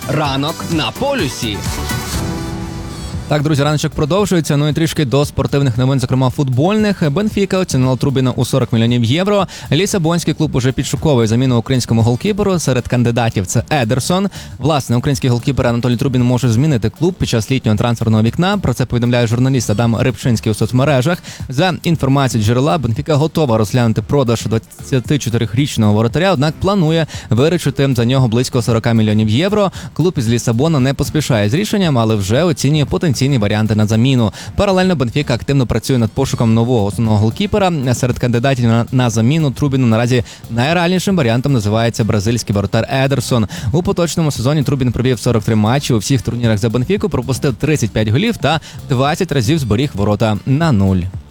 Ранок на полюсі. Так, друзі, раночок продовжується. Ну і трішки до спортивних новин, зокрема футбольних. Бенфіка оцінила Трубіна у 40 мільйонів євро. Лісабонський клуб уже підшуковує заміну українському голкіперу. Серед кандидатів це Едерсон. Власне, український голкіпер Анатолій Трубін може змінити клуб під час літнього трансферного вікна. Про це повідомляє журналіст Адам Рибчинський у соцмережах. За інформацією джерела, Бенфіка готова розглянути продаж 24-річного воротаря, однак планує виручити за нього близько 40 мільйонів євро. Клуб із Лісабона не поспішає з рішенням, але вже оцінює потенційні варіанти на заміну. Паралельно Бенфіка активно працює над пошуком нового основного голкіпера. Серед кандидатів на заміну Трубіну наразі найреальнішим варіантом називається бразильський воротар Едерсон. У поточному сезоні Трубін провів 43 матчі у всіх турнірах за Бенфіку, пропустив 35 голів та 20 разів зберіг ворота на нуль.